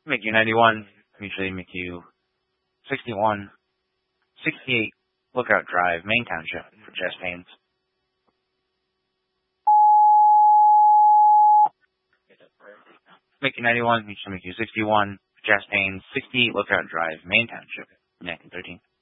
McHugh 91, mutually McHugh 61, 68, Lookout Drive, Main Township, for chest pains. McHugh 91, mutually McHugh 61, chest pains, 68, Lookout Drive, Main Township, neck and 13.